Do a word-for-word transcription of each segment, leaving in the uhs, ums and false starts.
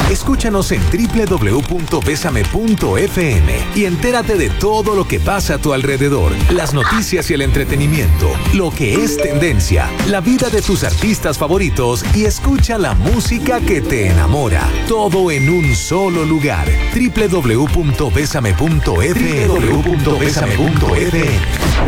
Escúchanos en doble u doble u doble u punto bésame punto efe eme y entérate de todo lo que pasa a tu alrededor, las noticias y el entretenimiento, lo que es tendencia, la vida de tus artistas favoritos y escucha la música que te enamora. Todo en un solo lugar. doble u doble u doble u punto bésame punto efe eme. doble u doble u doble u punto bésame punto efe eme.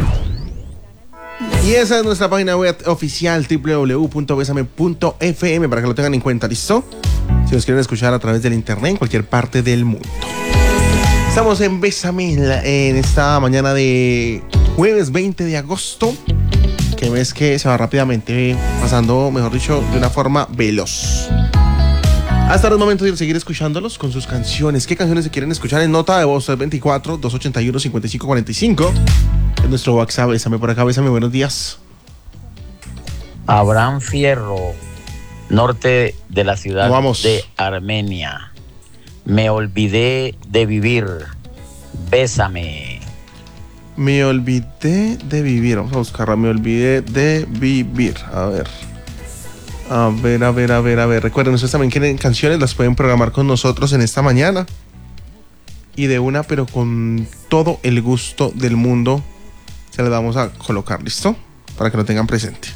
Y esa es nuestra página web oficial, doble u doble u doble u punto bésame punto efe eme, para que lo tengan en cuenta, ¿listo? Si nos quieren escuchar a través del internet en cualquier parte del mundo. Estamos en Bésame en, la, en esta mañana de jueves veinte de agosto. Que ves que se va rápidamente pasando, mejor dicho, de una forma veloz. Hasta el momento de seguir escuchándolos con sus canciones. ¿Qué canciones se quieren escuchar en nota de voz? tres dos cuatro, dos ocho uno, cinco cinco cuatro cinco. Es nuestro WhatsApp. Bésame por acá, bésame, buenos días. Abraham Fierro, norte de la ciudad Vamos. de Armenia. Me olvidé de vivir. Bésame. Me olvidé de vivir. Vamos a buscarla. Me olvidé de vivir. A ver. A ver, a ver, a ver, a ver. Recuerden, ustedes también quieren canciones, las pueden programar con nosotros en esta mañana. Y de una, pero con todo el gusto del mundo, se las vamos a colocar, ¿listo? Para que lo tengan presente.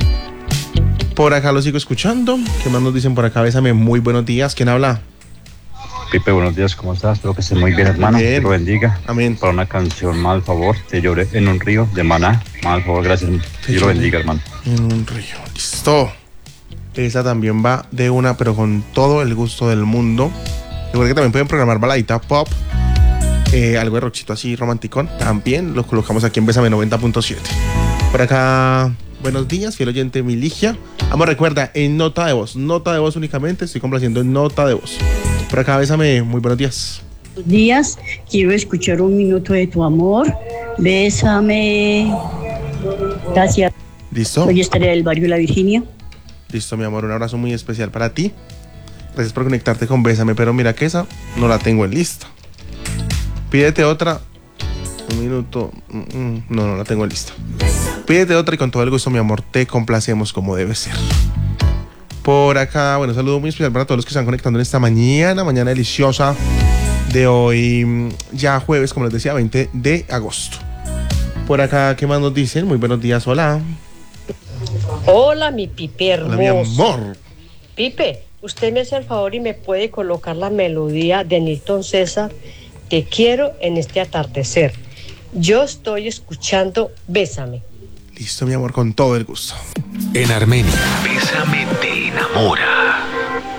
Por acá lo sigo escuchando. ¿Qué más nos dicen por acá? Bésame, muy buenos días. ¿Quién habla? Pipe, buenos días, ¿cómo estás? Espero que estés muy bien, hermano. Bien. Que lo bendiga. Amén. Para una canción, mal favor, Te lloré en un río, de Maná. Mal favor, gracias. Te Dios lo lloré bendiga, hermano. En un río, listo. Esa también va de una, pero con todo el gusto del mundo. Recuerden que también pueden programar baladita pop, eh, algo de rockcito así romanticón. También lo colocamos aquí en Bésame noventa punto siete. Por acá, buenos días, fiel oyente Miligia. Vamos, recuerda, en nota de voz, nota de voz únicamente, estoy complaciendo en nota de voz. Por acá, Bésame, muy buenos días. Buenos días, quiero escuchar un minuto de tu amor. Bésame. Gracias. ¿Listo? Soy Estrella del barrio La Virginia. Listo, mi amor, un abrazo muy especial para ti. Gracias por conectarte con Bésame, pero mira que esa no la tengo en lista. Pídete otra. Un minuto. No, no la tengo en lista. Pídete otra y con todo el gusto, mi amor, te complacemos como debe ser. Por acá, bueno, un saludo muy especial para todos los que se están conectando en esta mañana, mañana deliciosa de hoy, ya jueves, como les decía, veinte de agosto. Por acá, ¿qué más nos dicen? Muy buenos días, hola. Hola, mi Pipe hermoso. Hola, mi amor. Pipe, usted me hace el favor y me puede colocar la melodía de Nilton César, Te quiero en este atardecer. Yo estoy escuchando Bésame. Listo, mi amor, con todo el gusto. En Armenia, Bésame te enamora.